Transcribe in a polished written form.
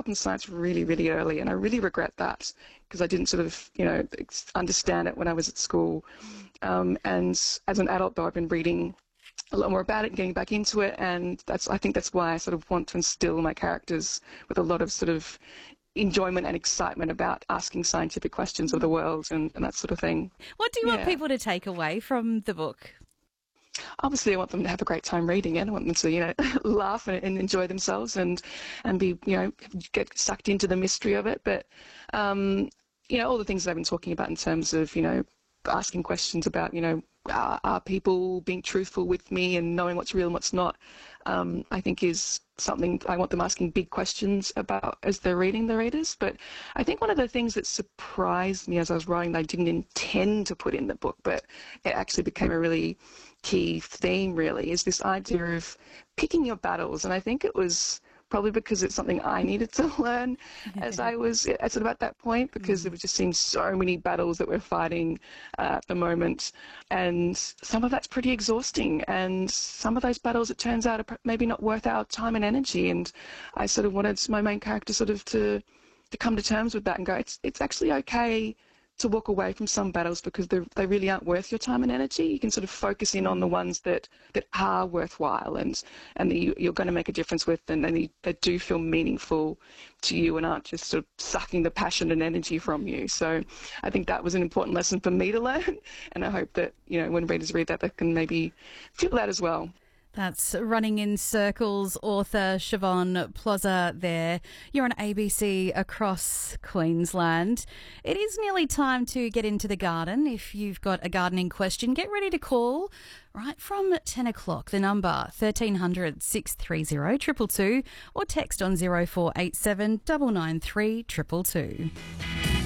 up in science really, really early, and I really regret that because I didn't sort of, understand it when I was at school. And as an adult, though, I've been reading a lot more about it and getting back into it, and I think that's why I sort of want to instill my characters with a lot of sort of enjoyment and excitement about asking scientific questions of the world and that sort of thing. What do you want people to take away from the book? Obviously, I want them to have a great time reading it. I want them to, laugh and enjoy themselves and be, get sucked into the mystery of it. But, all the things that I've been talking about in terms of, asking questions about, are people being truthful with me and knowing what's real and what's not, I think is something I want them asking big questions about as they're reading, the readers. But I think one of the things that surprised me as I was writing that I didn't intend to put in the book, but it actually became a really key theme really, is this idea of picking your battles. And I think it was probably because it's something I needed to learn as I was at sort of at that point, because there just seemed so many battles that we're fighting at the moment. And some of that's pretty exhausting. And some of those battles, it turns out, are maybe not worth our time and energy. And I sort of wanted my main character sort of to come to terms with that and go, it's actually okay to walk away from some battles because they really aren't worth your time and energy. You can sort of focus in on the ones that are worthwhile and that you're going to make a difference with, and they do feel meaningful to you and aren't just sort of sucking the passion and energy from you. So I think that was an important lesson for me to learn, and I hope that, when readers read that, they can maybe feel that as well. That's Running in Circles author Siobhan Plozza there. You're on ABC across Queensland. It is nearly time to get into the garden. If you've got a gardening question, get ready to call right from 10 o'clock. The number 1300 630 222 or text on 0487 993 222.